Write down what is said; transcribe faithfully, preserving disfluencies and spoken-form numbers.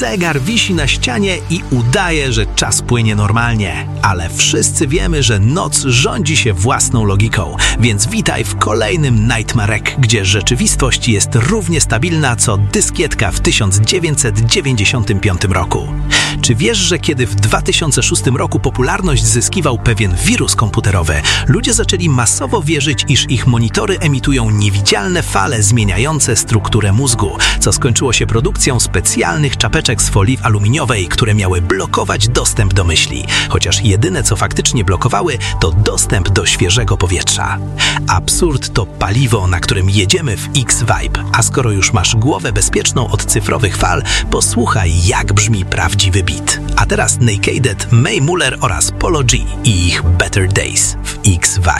Zegar wisi na ścianie i udaje, że czas płynie normalnie. Ale wszyscy wiemy, że noc rządzi się własną logiką, więc witaj w kolejnym Nightmarek, gdzie rzeczywistość jest równie stabilna co dyskietka w tysiąc dziewięćset dziewięćdziesiątym piątym roku. Czy wiesz, że kiedy w dwa tysiące szóstym roku popularność zyskiwał pewien wirus komputerowy, ludzie zaczęli masowo wierzyć, iż ich monitory emitują niewidzialne fale zmieniające strukturę mózgu, co skończyło się produkcją specjalnych czapeczek z folii aluminiowej, które miały blokować dostęp do myśli, chociaż jedyne co faktycznie blokowały, to dostęp do świeżego powietrza. Absurd to paliwo, na którym jedziemy w X-Vibe, a skoro już masz głowę bezpieczną od cyfrowych fal, posłuchaj, jak brzmi prawdziwy beat. A teraz Naked, Mae Muller oraz Polo G i ich Better Days w X-Vibe.